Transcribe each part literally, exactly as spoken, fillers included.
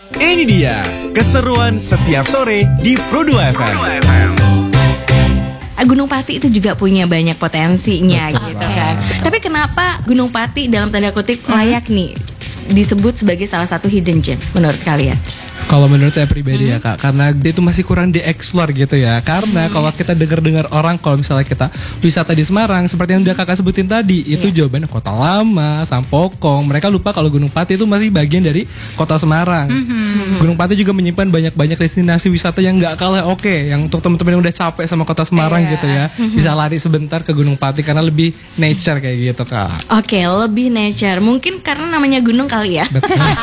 Ini dia keseruan setiap sore di Pro dua F M. Gunung Pati itu juga punya banyak potensinya. Betul, gitu kan. Betul. Tapi kenapa Gunung Pati dalam tanda kutip layak nih disebut sebagai salah satu hidden gem menurut kalian? Kalau menurut saya pribadi hmm. ya Kak, karena dia itu masih kurang dieksplor gitu ya. Karena hmm, kalau yes. kita dengar-dengar orang, kalau misalnya kita wisata di Semarang, seperti yang udah Kakak sebutin tadi, itu yeah. jawabannya Kota Lama, Sampokong. Mereka lupa kalau Gunung Pati itu masih bagian dari Kota Semarang. hmm. Gunung Pati juga menyimpan banyak-banyak destinasi wisata yang gak kalah oke okay. Yang untuk teman-teman yang udah capek sama Kota Semarang yeah. gitu ya, bisa lari sebentar ke Gunung Pati karena lebih nature kayak gitu Kak. Oke, okay, lebih nature. Mungkin karena namanya gunung kali ya.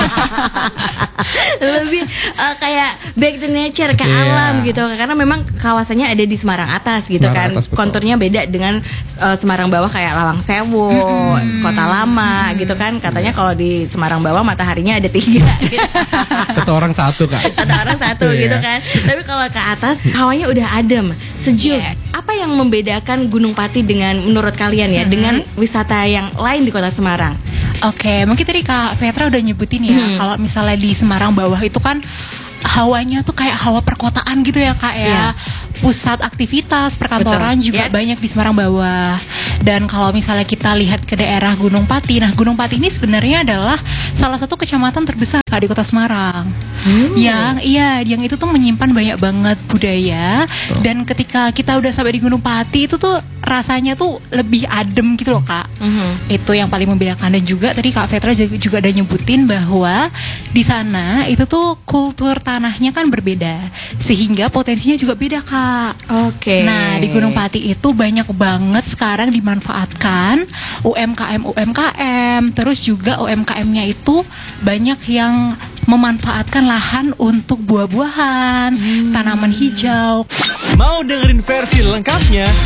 Lebih uh, kayak back to nature, ke yeah. alam gitu. Karena memang kawasannya ada di Semarang atas gitu Semarang kan atas, konturnya beda dengan uh, Semarang bawah kayak Lawang Sewu, mm-hmm. Kota Lama mm-hmm. gitu kan. Katanya kalau di Semarang bawah mataharinya ada tiga gitu. Satu orang satu Kak. Satu orang satu yeah. gitu kan. Tapi kalau ke atas hawanya udah adem, sejuk. yeah. Apa yang membedakan Gunung Pati dengan menurut kalian ya mm-hmm. dengan wisata yang lain di Kota Semarang? Oke, okay, mungkin tadi Kak Vetra udah nyebutin ya, hmm. kalau misalnya di Semarang bawah itu kan hawanya tuh kayak hawa perkotaan gitu ya Kak ya. Yeah. Pusat aktivitas perkantoran Betul. juga yes. banyak di Semarang bawah. Dan kalau misalnya kita lihat ke daerah Gunung Pati, nah Gunung Pati ini sebenarnya adalah salah satu kecamatan terbesar Kak di Kota Semarang. Hmm. Yang iya, yang itu tuh menyimpan banyak banget budaya. Betul. Dan ketika kita udah sampai di Gunung Pati itu tuh rasanya tuh lebih adem gitu loh Kak. Mm-hmm. Itu yang paling membedakan. Dan juga tadi Kak Vetra juga, juga ada nyebutin bahwa di sana itu tuh kultur tanahnya kan berbeda, sehingga potensinya juga beda Kak. Oke. Okay. Nah di Gunung Pati itu banyak banget sekarang dimanfaatkan U M K M U M K M. Terus juga U M K M-nya itu banyak yang memanfaatkan lahan untuk buah-buahan, hmm. tanaman hijau. Mau dengerin versi lengkapnya?